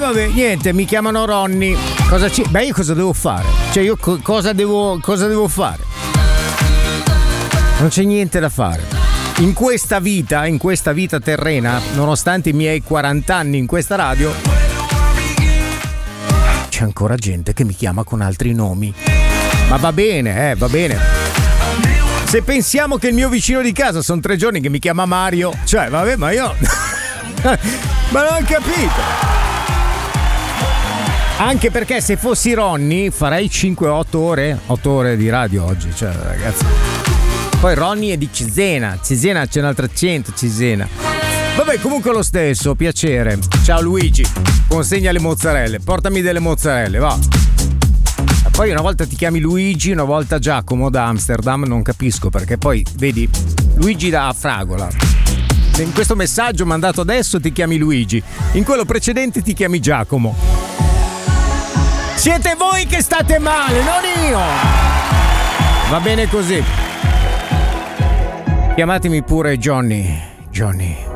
vabbè, niente, mi chiamano Ronny. Beh, io cosa devo fare? Cioè, io cosa devo fare? Non c'è niente da fare. In questa vita terrena, nonostante i miei 40 anni in questa radio, c'è ancora gente che mi chiama con altri nomi. Ma va bene, va bene. Se pensiamo che il mio vicino di casa sono 3 giorni che mi chiama Mario, cioè, vabbè, ma io... ma non ho capito. Anche perché se fossi Ronny farei 5-8 ore, 8 ore di radio oggi, cioè, ragazzi. Poi Ronny è di Cesena c'è un'altra 100 Cesena. Vabbè, comunque lo stesso, piacere. Ciao Luigi, consegna le mozzarelle, portami delle mozzarelle, va. Poi una volta ti chiami Luigi, una volta Giacomo da Amsterdam, non capisco perché poi, vedi, Luigi da Fragola. In questo messaggio mandato adesso ti chiami Luigi, in quello precedente ti chiami Giacomo. Siete voi che state male, non io! Va bene così. Chiamatemi pure Johnny.